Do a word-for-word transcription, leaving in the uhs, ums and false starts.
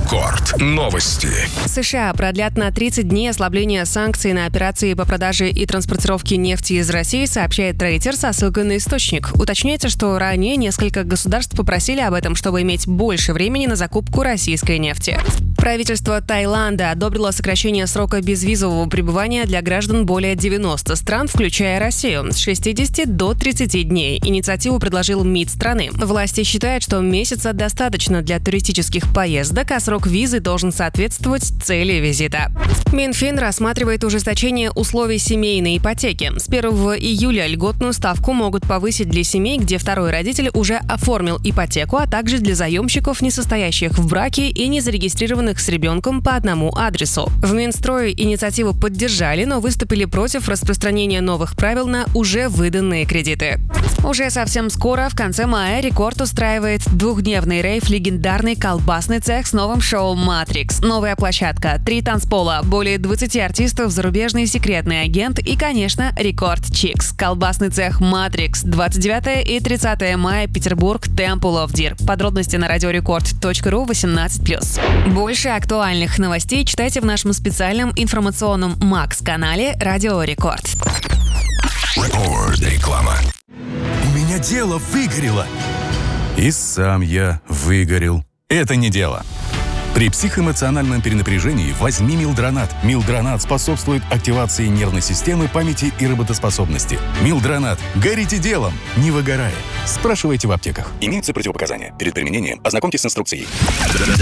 Рекорд. Новости. США продлят на тридцать дней ослабление санкций на операции по продаже и транспортировке нефти из России, сообщает Рейтер со ссылкой на источник. Уточняется, что ранее несколько государств попросили об этом, чтобы иметь больше времени на закупку российской нефти. Правительство Таиланда одобрило сокращение срока безвизового пребывания для граждан более девяноста стран, включая Россию, с шестидесяти до тридцати дней. Инициативу предложил МИД страны. Власти считают, что месяца достаточно для туристических поездок, а срок визы должен соответствовать цели визита. Минфин рассматривает ужесточение условий семейной ипотеки. С первого июля льготную ставку могут повысить для семей, где второй родитель уже оформил ипотеку, а также для заемщиков, не состоящих в браке и не зарегистрированных с ребенком по одному адресу. В Минстрое инициативу поддержали, но выступили против распространения новых правил на уже выданные кредиты. Уже совсем скоро, в конце мая, Рекорд устраивает двухдневный рейв «Легендарный колбасный цех» с новым шоу «Матрикс». Новая площадка, три танцпола, более двадцати артистов, зарубежный секретный агент и, конечно, Рекорд Чикс. Колбасный цех «Матрикс». двадцать девятого и тридцатого мая, Петербург, Temple of Deer. Подробности на радиорекорд точка ру восемнадцать плюс. Больше актуальных новостей читайте в нашем специальном информационном Макс-канале «Радио Рекорд». Рекорд. Реклама. У меня дело выгорело. И сам я выгорел. Это не дело. При психоэмоциональном перенапряжении возьми Милдронат. Милдронат способствует активации нервной системы, памяти и работоспособности. Милдронат. Горите делом, не выгорая. Спрашивайте в аптеках. Имеются противопоказания. Перед применением ознакомьтесь с инструкцией.